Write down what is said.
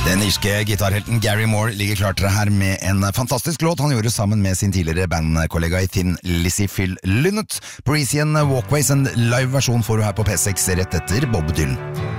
Den irske gitarhelten Gary Moore ligger klar til deg her med en fantastisk låt han gjorde sammen med sin tidligere bandkollega i Thin Lizzy Phil Lynott. Parisian Walkways, en live versjon får du her på P6 rett etter Bob Dylan.